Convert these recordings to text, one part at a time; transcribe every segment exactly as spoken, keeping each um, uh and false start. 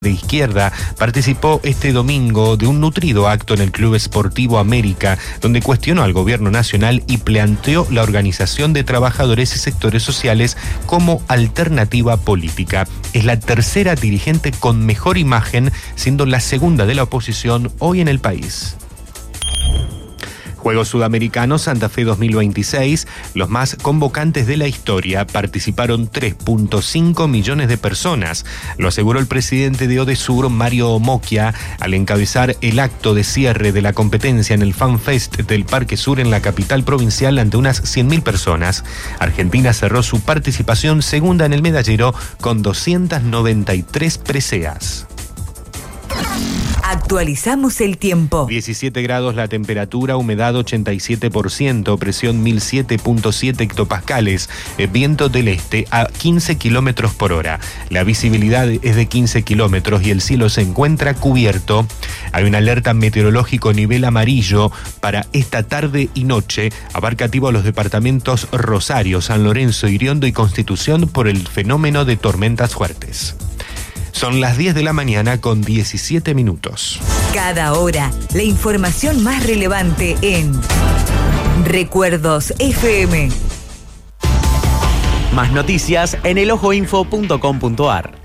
de izquierda participó este domingo de un nutrido acto en el Club Esportivo América, donde cuestionó al gobierno nacional y planteó la organización de trabajadores y sectores sociales como alternativa política. Es la tercera dirigente con mejor imagen, siendo la segunda de la oposición hoy en el país. Juegos Sudamericanos Santa Fe dos mil veintiséis, los más convocantes de la historia, participaron tres punto cinco millones de personas. Lo aseguró el presidente de Odesur, Mario Moquia, al encabezar el acto de cierre de la competencia en el FanFest del Parque Sur en la capital provincial ante unas cien mil personas. Argentina cerró su participación segunda en el medallero con doscientas noventa y tres preseas. Actualizamos el tiempo. diecisiete grados la temperatura, humedad ochenta y siete por ciento, presión mil siete punto siete hectopascales, eh, viento del este a quince kilómetros por hora. La visibilidad es de quince kilómetros y el cielo se encuentra cubierto. Hay una alerta meteorológico nivel amarillo para esta tarde y noche, abarcativo a los departamentos Rosario, San Lorenzo, Iriondo y Constitución por el fenómeno de tormentas fuertes. Son las diez de la mañana con diecisiete minutos. Cada hora, la información más relevante en Recuerdos F M. Más noticias en el ojo info punto com punto a r.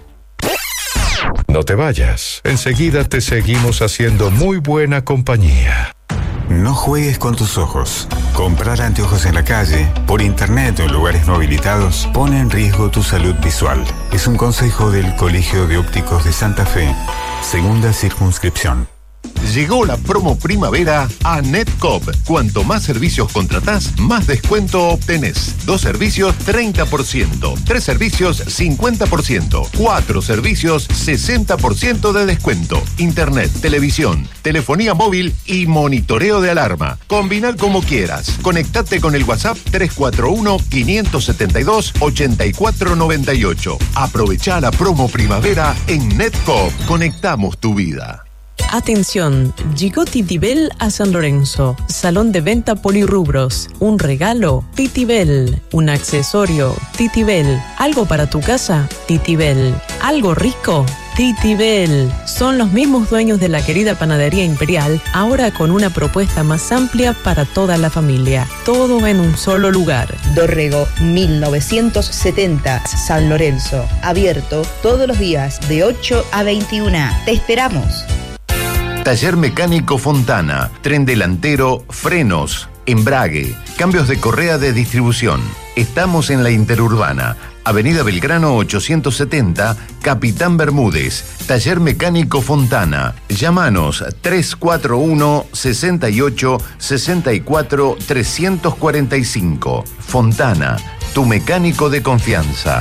No te vayas, enseguida te seguimos haciendo muy buena compañía. No juegues con tus ojos. Comprar anteojos en la calle, por internet o en lugares no habilitados pone en riesgo tu salud visual. Es un consejo del Colegio de Ópticos de Santa Fe, segunda circunscripción. Llegó la promo primavera a Netcop. Cuanto más servicios contratás, más descuento obtenés. Dos servicios, treinta por ciento. Tres servicios, cincuenta por ciento. Cuatro servicios, sesenta por ciento de descuento. Internet, televisión, telefonía móvil y monitoreo de alarma. Combinar como quieras. Conectate con el WhatsApp tres cuatro uno, cinco siete dos, ocho cuatro nueve ocho. Aprovecha la promo primavera en Netcop. Conectamos tu vida. Atención, llegó Titibel a San Lorenzo. Salón de venta polirrubros. Un regalo, Titibel. Un accesorio, Titibel. Algo para tu casa, Titibel. Algo rico, Titibel. Son los mismos dueños de la querida Panadería Imperial, ahora con una propuesta más amplia para toda la familia. Todo en un solo lugar. Dorrego mil novecientos setenta, San Lorenzo. Abierto todos los días de ocho a veintiuna. Te esperamos. Taller Mecánico Fontana, tren delantero, frenos, embrague, cambios de correa de distribución. Estamos en la Interurbana, Avenida Belgrano ochocientos setenta, Capitán Bermúdez. Taller Mecánico Fontana. Llámanos tres cuatro uno, seis ocho, seis cuatro, tres cuatro cinco. Fontana, tu mecánico de confianza.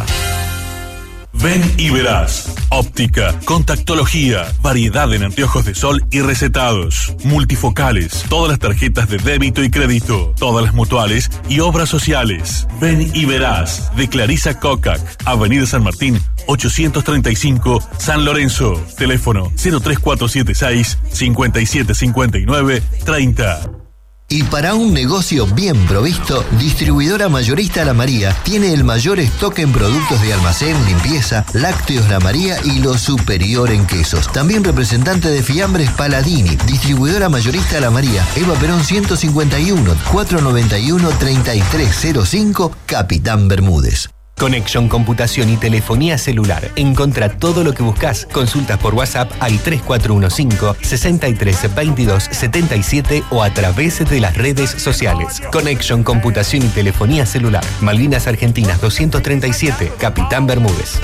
Ven y verás. Óptica, contactología, variedad en anteojos de sol y recetados, multifocales, todas las tarjetas de débito y crédito, todas las mutuales y obras sociales. Ven y verás. De Clarisa Cocac, Avenida San Martín, ochocientos treinta y cinco, San Lorenzo. Teléfono cero tres cuatro siete seis, cinco siete cinco nueve, treinta. Y para un negocio bien provisto, Distribuidora Mayorista La María tiene el mayor stock en productos de almacén, limpieza, lácteos La María y lo superior en quesos. También representante de fiambres Paladini. Distribuidora Mayorista La María, Eva Perón ciento cincuenta y uno, cuatrocientos noventa y uno, treinta y tres cero cinco, Capitán Bermúdez. Conexión, computación y telefonía celular. Encontra todo lo que buscas. Consultas por WhatsApp al tres cuatro uno cinco, seis tres, veintidós, setenta y siete o a través de las redes sociales. Conexión, computación y telefonía celular. Malvinas Argentinas doscientos treinta y siete, Capitán Bermúdez.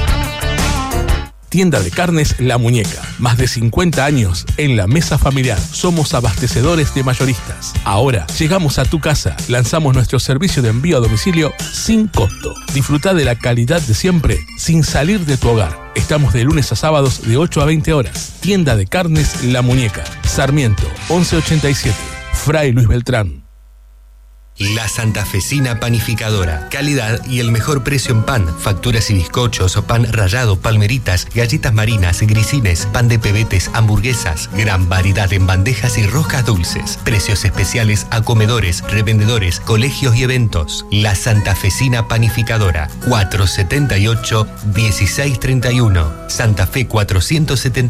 Tienda de carnes La Muñeca. Más de cincuenta años en la mesa familiar. Somos abastecedores de mayoristas. Ahora llegamos a tu casa. Lanzamos nuestro servicio de envío a domicilio sin costo. Disfruta de la calidad de siempre sin salir de tu hogar. Estamos de lunes a sábados de ocho a veinte horas. Tienda de carnes La Muñeca. Sarmiento once ochenta y siete. Fray Luis Beltrán. La Santafesina Panificadora. Calidad y el mejor precio en pan, facturas y bizcochos, pan rallado, palmeritas, galletas marinas, grisines, pan de pebetes, hamburguesas. Gran variedad en bandejas y roscas dulces. Precios especiales a comedores, revendedores, colegios y eventos. La Santafesina Panificadora. cuatrocientos setenta y ocho, dieciséis treinta y uno. Santa Fe cuatrocientos setenta.